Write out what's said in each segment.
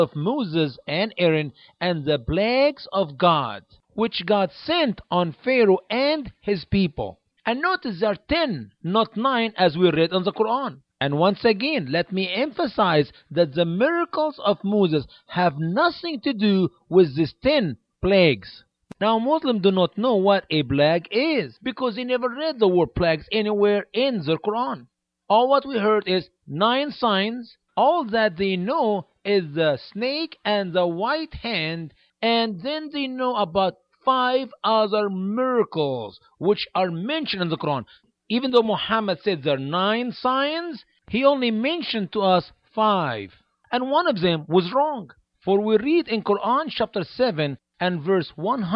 of Moses and Aaron and the plagues of God, which God sent on Pharaoh and his people. And notice there are 10, not 9 as we read in the Quran. And once again, let me emphasize that the miracles of Moses have nothing to do with these 10 plagues. Now Muslims do not know what a plague is because they never read the word plagues anywhere in the Quran. All what we heard is 9 signs. All that they know is the snake and the white hand, and then they know about 5 other miracles which are mentioned in the Quran. Even though Muhammad said there are 9 signs, he only mentioned to us 5. And one of them was wrong. For we read in Quran chapter 7 and verse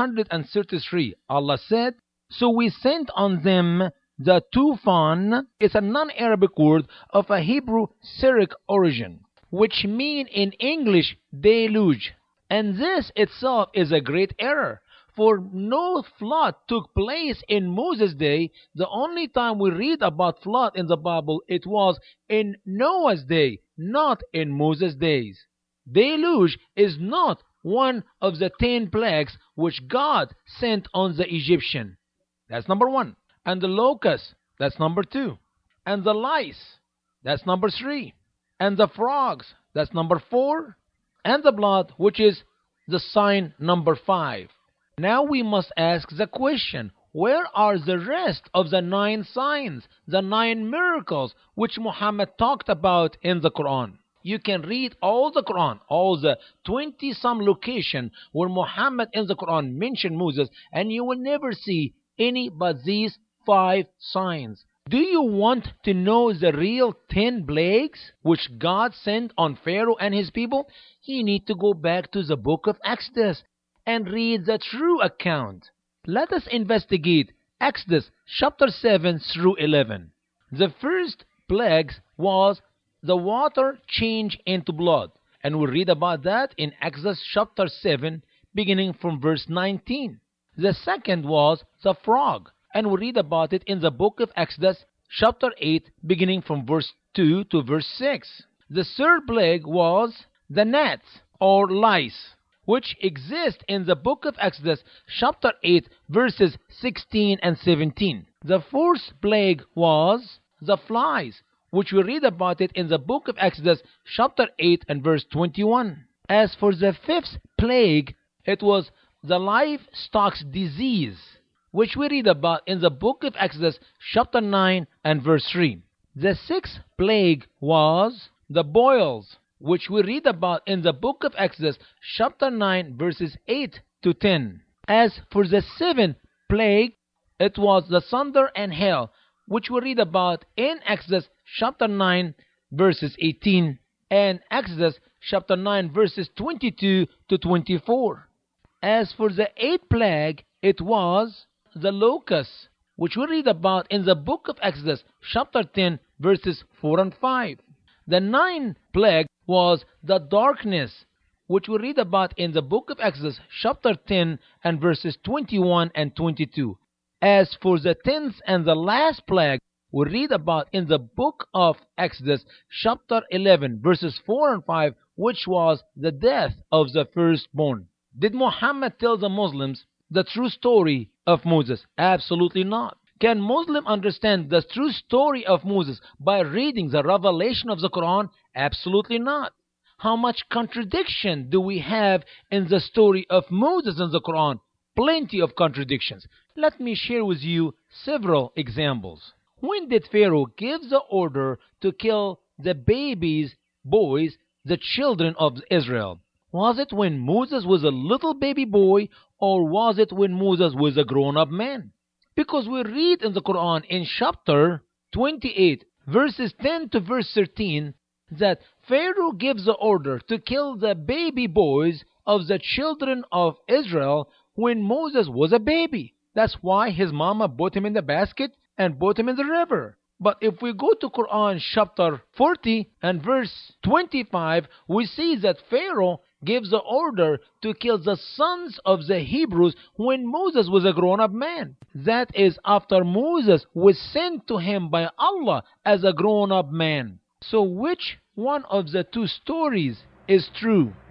133, Allah said, "So we sent on them the Tufan." It's a non-Arabic word of a Hebrew Syriac origin, which mean in English deluge. And this itself is a great error, for no flood took place in Moses' day. The only time we read about flood in the Bible, it was in Noah's day, not in Moses' days. Deluge is not one of the 10 plagues which God sent on the Egyptian. That's number 1. And the locust, that's number 2. And the lice, that's number 3. And the frogs, that's number 4. And the blood, which is the sign number 5. Now we must ask the question, where are the rest of the 9 signs, the 9 miracles which Muhammad talked about in the Quran? You can read all the Quran, all the 20-some location where Muhammad in the Quran mentioned Moses, and you will never see any but these 5 signs. Do you want to know the real 10 plagues which God sent on Pharaoh and his people? You need to go back to the book of Exodus and read the true account. Let us investigate Exodus chapter 7 through 11. The first plague was the water changed into blood, and we read about that in Exodus chapter 7 beginning from verse 19. The second was the frog, and we read about it in the book of Exodus chapter 8 beginning from verse 2 to verse 6. The third plague was the gnats or lice, which exist in the book of Exodus chapter 8 verses 16 and 17. The fourth plague was the flies, which we read about it in the book of Exodus chapter 8 and verse 21. As for the fifth plague, it was the livestock's disease, which we read about in the book of Exodus chapter 9 and verse 3. The sixth plague was the boils, which we read about in the book of Exodus chapter 9 verses 8 to 10. As for the seventh plague, it was the thunder and hail, which we read about in Exodus chapter 9 verses 18 and Exodus chapter 9 verses 22 to 24. As for the eighth plague, it was the locusts, which we read about in the book of Exodus chapter 10 verses 4 and 5. The ninth plague was the darkness, which we read about in the book of Exodus chapter 10 and verses 21 and 22. As for the 10th and the last plague, we read about in the book of Exodus chapter 11 verses 4 and 5, which was the death of the firstborn. Did Muhammad tell the Muslims the true story of Moses? Absolutely not. Can Muslim understand the true story of Moses by reading the revelation of the Quran? Absolutely not. How much contradiction do we have in the story of Moses in the Quran? Plenty of contradictions. Let me share with you several examples. When did Pharaoh give the order to kill the babies, boys, the children of Israel? Was it when Moses was a little baby boy, or was it when Moses was a grown-up man? Because we read in the Quran in chapter 28 verses 10 to verse 13 that Pharaoh gives the order to kill the baby boys of the children of Israel when Moses was a baby. That's why his mama put him in the basket and put him in the river. But if we go to Quran chapter 40 and verse 25, we see that Pharaoh gives the order to kill the sons of the Hebrews when Moses was a grown-up man. That is after Moses was sent to him by Allah as a grown-up man. So which one of the two stories is true?